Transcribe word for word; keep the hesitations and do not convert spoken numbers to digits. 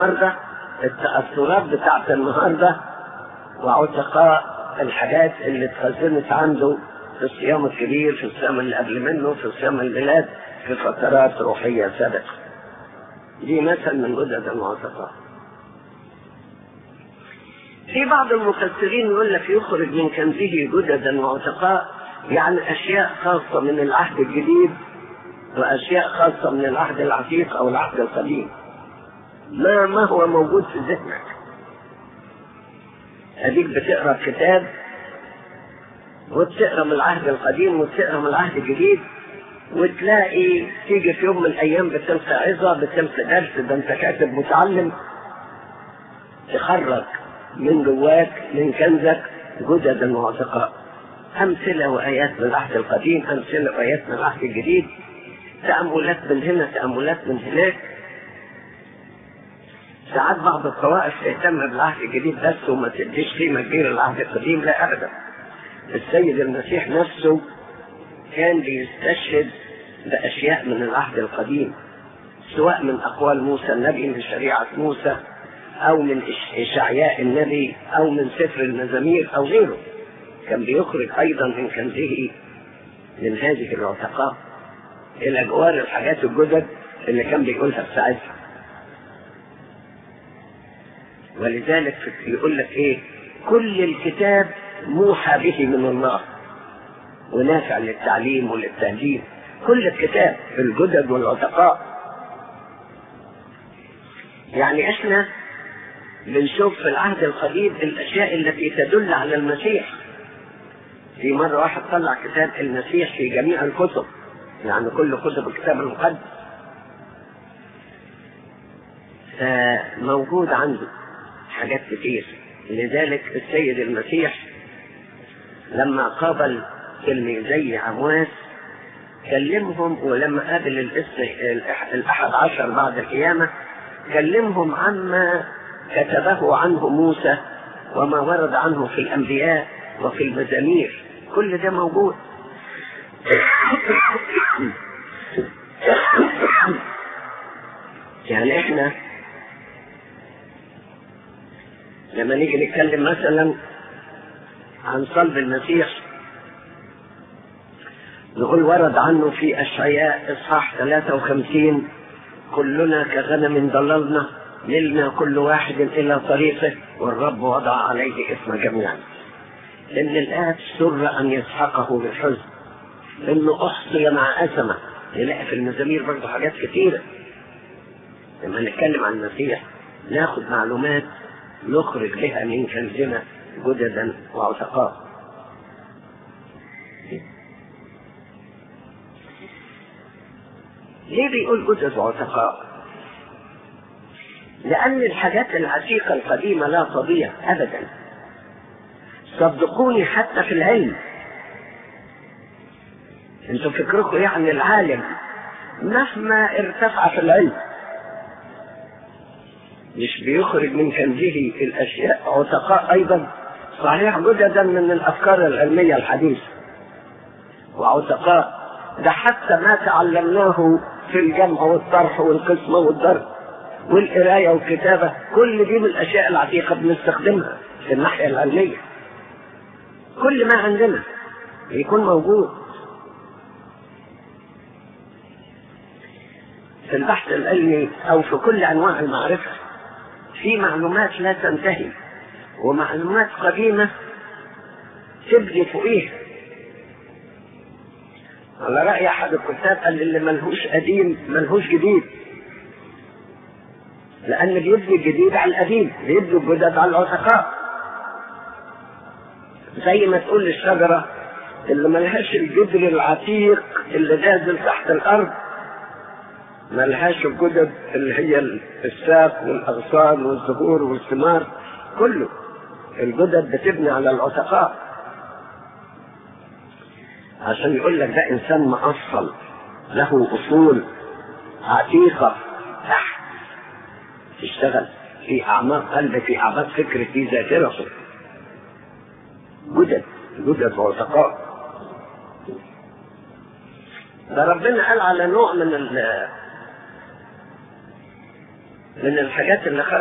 النهارده التأثرات بتاعت النهارده وعتقاء الحاجات اللي اتخزنت عنده في الصيام الكبير، في الصيام اللي قبل منه، في صيام الميلاد، في فترات روحية سابقة. دي مثل من جدد المعتقات. في بعض المفسرين يقول لك يخرج من كنزه جددا وعتقاء، يعني أشياء خاصة من العهد الجديد وأشياء خاصة من العهد العتيق أو العهد القديم، ما ما هو موجود في ذهنك. أديك بتقرأ كتاب وتقرأ من العهد القديم وتقرأ من العهد الجديد، وتلاقي تيجي في يوم من الأيام بتلقى عظة، بتلقى درس، ده أنت كاتب متعلم، تخرج من جواك من كنزك جددا وعتقاء، أمثلة وآيات من العهد القديم، أمثلة وآيات من العهد الجديد، تأملات من هنا، تأملات من هناك. ساعات بعض الطوائف تهتم بالعهد الجديد بس وما تديش قيمة كبيرة للعهد القديم، لا أبدا. السيد المسيح نفسه كان بيستشهد بأشياء من العهد القديم، سواء من أقوال موسى النبي، من شريعة موسى، أو من إشعياء النبي، أو من سفر المزامير أو غيره. كان بيخرج أيضا من كنزه من هذه العتقاء إلى جوار الحاجات الجدد اللي كان بيقولها في ساعتها. ولذلك يقول لك إيه؟ كل الكتاب موحى به من الله ونافع للتعليم وللتهذيب. كل الكتاب في الجدد والعتقاء. يعني احنا بنشوف في العهد القديم الاشياء التي تدل على المسيح. في مرة واحد طلع كتاب المسيح في جميع الكتب، يعني كل كتب الكتاب المقدس موجود عنده حاجات كتير. لذلك السيد المسيح لما قابل تلميذي عمواس كلمهم، ولما قابل الأحد عشر بعد القيامة كلمهم عما كتبه عنه موسى وما ورد عنه في الأنبياء وفي المزامير. كل ده موجود. يعني احنا لما نيجي نتكلم مثلا عن صلب المسيح نقول ورد عنه في أشعياء إصحاح ثلاثة وخمسين: كلنا كغنم ضللنا، ملنا كل واحد إلى طريقه، والرب وضع عليه إثم جميعا. إن الآب سر أن يسحقه بالحزن، إنه أحصي مع أسمة. نلاقي في المزامير برضه حاجات كثيرة. لما نتكلم عن المسيح ناخد معلومات نخرج بها من كنزنا جددا وعتقاء. ليه بيقول جدد وعتقاء؟ لأن الحاجات العتيقة القديمة لا تضيع أبدا. صدقوني حتى في العلم، انتوا فكركم يعني العالم مهما ارتفع في العلم مش بيخرج من كنزه الأشياء عتقاء أيضا. صحيح جددا من الأفكار العلمية الحديثة وعتقاء، ده حتى ما تعلمناه في الجمع والطرح والقسمة والضرب والقراية والكتابة، كل دي من الأشياء العتيقة بنستخدمها في الناحية العلمية. كل ما عندنا يكون موجود في البحث العلمي أو في كل أنواع المعرفة. في معلومات لا تنتهي ومعلومات قديمة تبني فوقيها. على رأي أحد الكتاب قال اللي ملهوش قديم ملهوش جديد، لأن بيبني الجديد على القديم، بيبني الجدد على العتقاء. زي ما تقول الشجرة اللي ملهاش الجذر العتيق اللي نازل تحت الأرض، ملهاش الجدد اللي هي الساق والأغصان والزهور والثمار، كله الجدد بتبني على العتقاء. عشان يقول لك ده إنسان مأصل له أصول عتيقة تحت تشتغل في أعماق قلبه، في أعماق فكره، في ذاكرته. جدد جدد وعتقاء. ده ربنا قال على نوع من من الحاجات اللي